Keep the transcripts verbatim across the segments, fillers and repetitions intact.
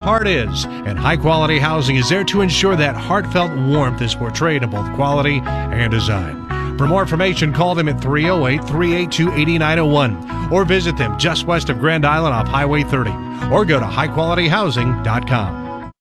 heart is, and high-quality housing is there to ensure that heartfelt warmth is portrayed in both quality and design. For more information, call them at three oh eight, three eight two, eight nine oh one or visit them just west of Grand Island off Highway thirty or go to high quality housing dot com.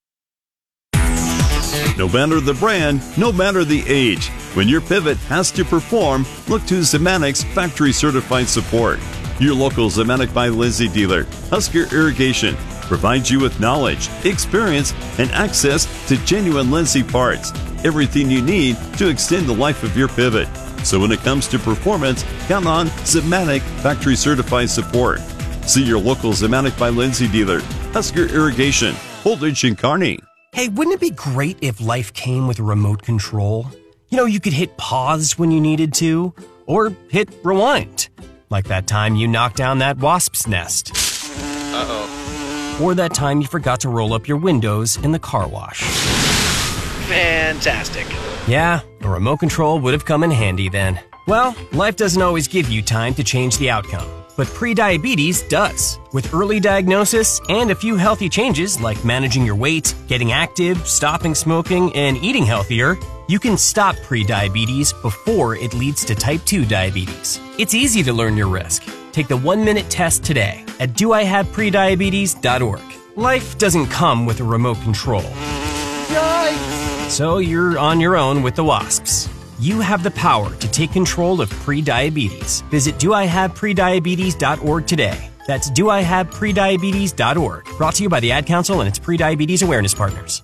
No matter the brand, no matter the age, when your pivot has to perform, look to Zemanic's factory certified support. Your local Zemanik by Lindsay dealer, Husker Irrigation, provides you with knowledge, experience, and access to genuine Lindsay parts. Everything you need to extend the life of your pivot. So when it comes to performance, count on Zemanik factory certified support. See your local Zemanik by Lindsay dealer, Husker Irrigation, Holdridge and Kearney. Hey, wouldn't it be great if life came with a remote control? You know, you could hit pause when you needed to, or hit rewind. Like that time you knocked down that wasp's nest. Uh-oh. Or that time you forgot to roll up your windows in the car wash. Fantastic. Yeah, a remote control would have come in handy then. Well, life doesn't always give you time to change the outcome, but prediabetes does. With early diagnosis and a few healthy changes like managing your weight, getting active, stopping smoking, and eating healthier, you can stop prediabetes before it leads to type two diabetes. It's easy to learn your risk. Take the one-minute test today at do I have prediabetes dot org. Life doesn't come with a remote control. Yikes! So you're on your own with the wasps. You have the power to take control of prediabetes. Visit do I have prediabetes dot org today. That's do I have prediabetes dot org. Brought to you by the Ad Council and its prediabetes awareness partners.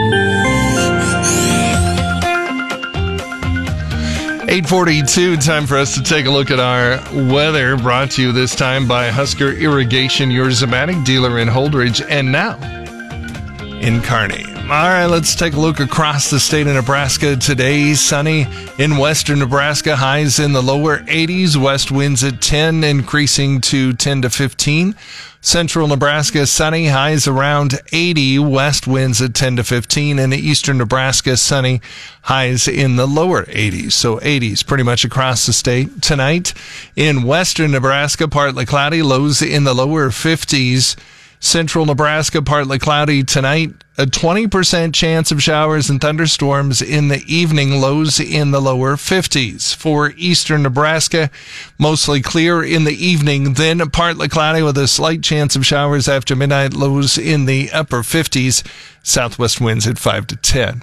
eight forty-two, time for us to take a look at our weather, brought to you this time by Husker Irrigation, your Zemanik dealer in Holdridge, and now in Kearney. All right, let's take a look across the state of Nebraska today. Sunny in western Nebraska, highs in the lower eighties, west winds at ten, increasing to ten to fifteen. Central Nebraska, sunny, highs around eighty, west winds at ten to fifteen, and eastern Nebraska, sunny, highs in the lower eighties. So eighties pretty much across the state. Tonight in western Nebraska, partly cloudy, lows in the lower fifties. Central Nebraska, partly cloudy tonight. A twenty percent chance of showers and thunderstorms in the evening, lows in the lower fifties. For eastern Nebraska, mostly clear in the evening, then partly cloudy with a slight chance of showers after midnight, lows in the upper fifties. Southwest winds at five to ten.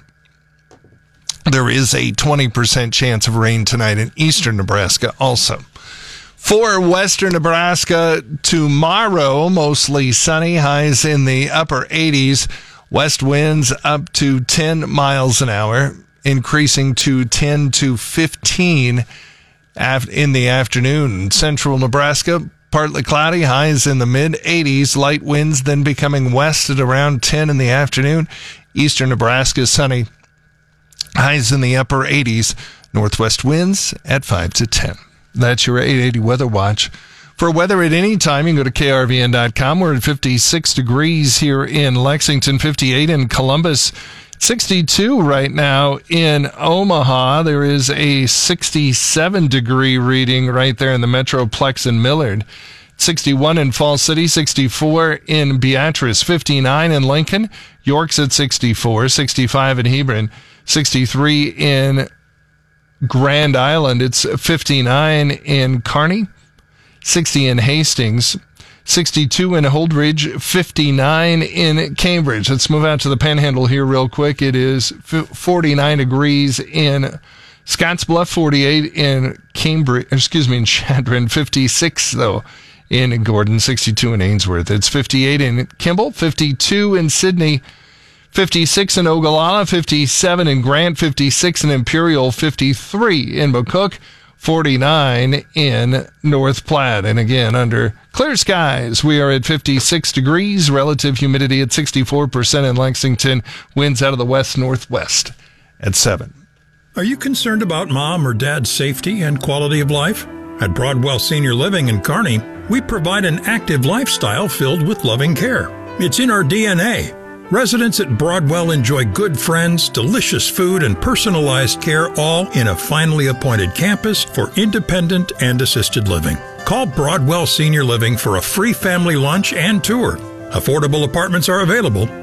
There is a twenty percent chance of rain tonight in eastern Nebraska also. For western Nebraska, tomorrow, mostly sunny, highs in the upper eighties, west winds up to ten miles an hour, increasing to ten to fifteen in the afternoon. Central Nebraska, partly cloudy, highs in the mid eighties, light winds then becoming west at around ten in the afternoon. Eastern Nebraska, sunny, highs in the upper eighties, northwest winds at five to ten. That's your eight eighty Weather Watch. For weather at any time, you can go to K R V N dot com. We're at fifty-six degrees here in Lexington, fifty-eight in Columbus, sixty-two right now in Omaha. There is a sixty-seven degree reading right there in the Metroplex in Millard. sixty-one in Falls City, sixty-four in Beatrice, fifty-nine in Lincoln. York's at sixty-four, sixty-five in Hebron, sixty-three in Grand Island. It's fifty-nine in Kearney, sixty in Hastings, sixty-two in Holdridge, fifty-nine in Cambridge. Let's move out to the Panhandle here real quick. It is forty-nine degrees in Scottsbluff, forty-eight in Cambridge, excuse me, in Chadron, fifty-six though in Gordon, sixty-two in Ainsworth. It's fifty-eight in Kimball, fifty-two in Sydney, fifty-six in Ogallala, fifty-seven in Grant, fifty-six in Imperial, fifty-three in McCook, forty-nine in North Platte. And again, under clear skies, we are at fifty-six degrees, relative humidity at sixty-four percent in Lexington, winds out of the west-northwest at seven. Are you concerned about mom or dad's safety and quality of life? At Broadwell Senior Living in Kearney, we provide an active lifestyle filled with loving care. It's in our D N A. Residents at Broadwell enjoy good friends, delicious food, and personalized care, all in a finely appointed campus for independent and assisted living. Call Broadwell Senior Living for a free family lunch and tour. Affordable apartments are available.